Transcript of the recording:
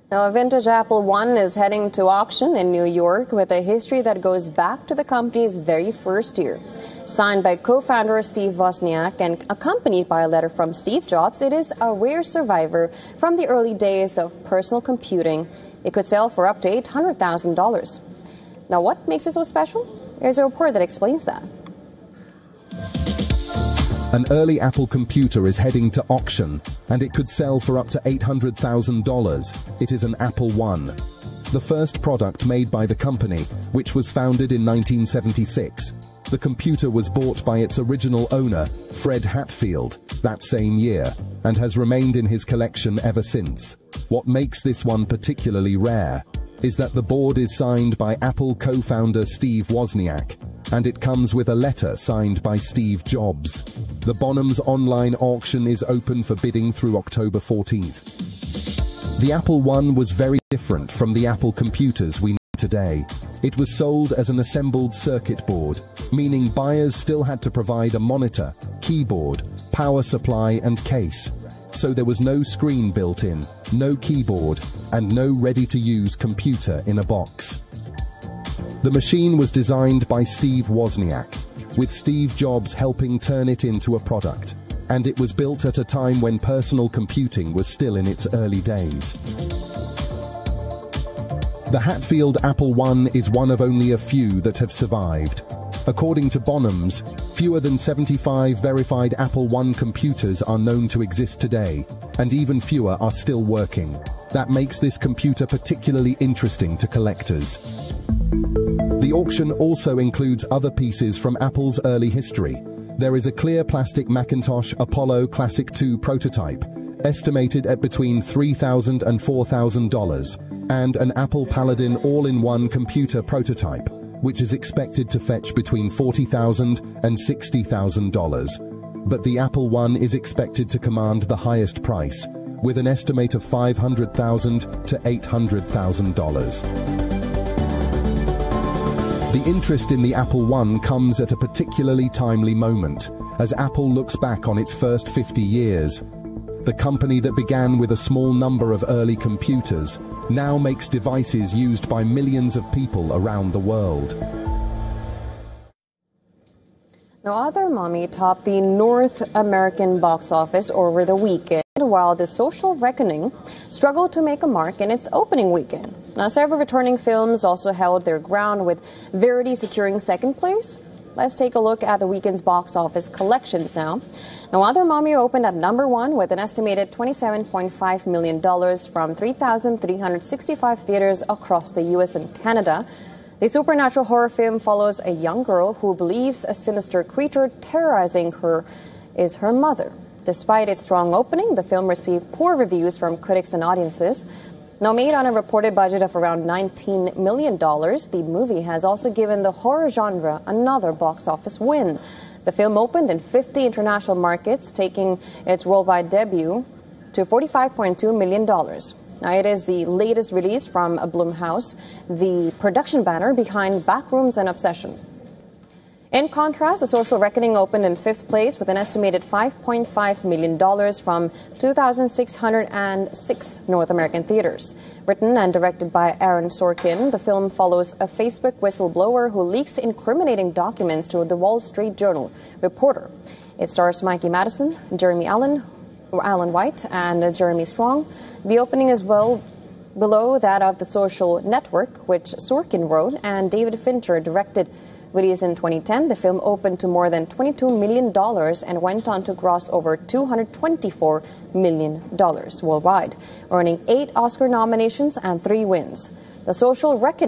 Now, a vintage Apple I is heading to auction in New York with a history that goes back to the company's very first year. Signed by co-founder Steve Wozniak and accompanied by a letter from Steve Jobs, it is a rare survivor from the early days of personal computing. It could sell for up to $800,000. Now, what makes it so special? There's a report that explains that. An early Apple computer is heading to auction, and it could sell for up to $800,000. It is an Apple I, the first product made by the company, which was founded in 1976. The computer was bought by its original owner, Fred Hatfield, that same year, and has remained in his collection ever since. What makes this one particularly rare is that the board is signed by Apple co-founder Steve Wozniak, and it comes with a letter signed by Steve Jobs. The Bonhams online auction is open for bidding through October 14th. The Apple I was very different from the Apple computers we know today. It was sold as an assembled circuit board, meaning buyers still had to provide a monitor, keyboard, power supply and case. So there was no screen built in, no keyboard, and no ready-to-use computer in a box. The machine was designed by Steve Wozniak, with Steve Jobs helping turn it into a product, and it was built at a time when personal computing was still in its early days. The Hatfield Apple I is one of only a few that have survived. According to Bonhams, fewer than 75 verified Apple I computers are known to exist today, and even fewer are still working. That makes this computer particularly interesting to collectors. The auction also includes other pieces from Apple's early history. There is a clear plastic Macintosh Apollo Classic II prototype, estimated at between $3,000 and $4,000, and an Apple Paladin all-in-one computer prototype, which is expected to fetch between $40,000 and $60,000. But the Apple I is expected to command the highest price, with an estimate of $500,000 to $800,000. The interest in the Apple I comes at a particularly timely moment, as Apple looks back on its first 50 years. The company that began with a small number of early computers now makes devices used by millions of people around the world. Now, Other Mommy topped the North American box office over the weekend, while The Social Reckoning struggled to make a mark in its opening weekend. Now, several returning films also held their ground, with Verity securing second place. Let's take a look at the weekend's box office collections now. Now, Other Mommy opened at number 1 with an estimated $27.5 million from 3,365 theaters across the U.S. and Canada. The supernatural horror film follows a young girl who believes a sinister creature terrorizing her is her mother. Despite its strong opening, the film received poor reviews from critics and audiences. Now, made on a reported budget of around $19 million, the movie has also given the horror genre another box office win. The film opened in 50 international markets, taking its worldwide debut to $45.2 million. Now, it is the latest release from Blumhouse, the production banner behind Backrooms and Obsession. In contrast, The Social Reckoning opened in 5th place with an estimated $5.5 million from 2,606 North American theaters. Written and directed by Aaron Sorkin, the film follows a Facebook whistleblower who leaks incriminating documents to the Wall Street Journal reporter. It stars Mikey Madison, Jeremy Allen White, and Jeremy Strong. The opening is well below that of The Social Network, which Sorkin wrote and David Fincher directed. Released in 2010, the film opened to more than $22 million and went on to gross over $224 million worldwide, earning 8 Oscar nominations and 3 wins. The Social Reckoning